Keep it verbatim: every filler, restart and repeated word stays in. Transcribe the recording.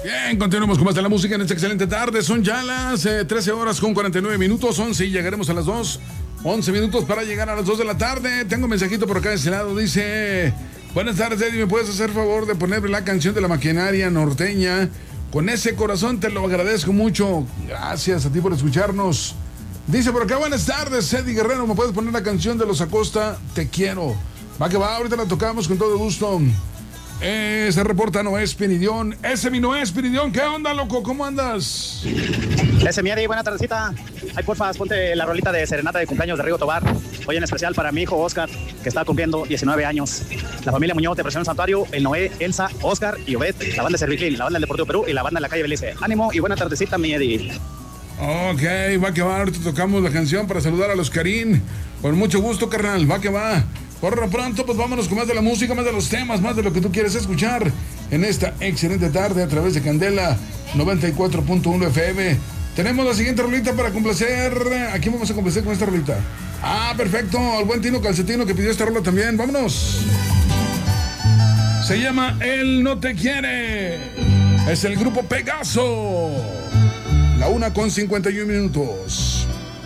Bien, continuamos con más de la música en esta excelente tarde. Son ya las eh, trece horas con cuarenta y nueve minutos, once y llegaremos a las dos. once minutos para llegar a las dos de la tarde. Tengo un mensajito por acá de ese lado. Dice: buenas tardes, Eddie. ¿Me puedes hacer favor de ponerme la canción de la maquinaria norteña? Con ese corazón te lo agradezco mucho. Gracias a ti por escucharnos. Dice por acá: buenas tardes, Eddie Guerrero. ¿Me puedes poner la canción de Los Acosta? Te quiero. Va que va, ahorita la tocamos con todo gusto. Eh, se reporta Noé Espinidión. Ese mi Noé Espinidión, ¿qué onda, loco? ¿Cómo andas? Ese mi Eddie, buena tardecita. Ay, porfa, ponte la rolita de serenata de cumpleaños de Rigo Tobar. Hoy en especial para mi hijo Oscar, que está cumpliendo diecinueve años. La familia Muñoz de Presión Santuario, el Noé, Elsa, Oscar y Obed, la banda de Serviclin, la banda del Deportivo Perú y la banda de la calle Belice. Ánimo y buena tardecita, mi Eddie. Ok, va que va, ahorita tocamos la canción para saludar a los Karim. Con mucho gusto, carnal, va que va. Por lo pronto, pues vámonos con más de la música, más de los temas, más de lo que tú quieres escuchar en esta excelente tarde a través de Candela noventa y cuatro punto uno F M. Tenemos la siguiente rolita para complacer. ¿A quién vamos a complacer con esta rolita? Ah, perfecto, al buen Tino Calcetino que pidió esta rola también. Vámonos. Se llama Él No Te Quiere. Es el grupo Pegaso. La una con cincuenta y un minutos.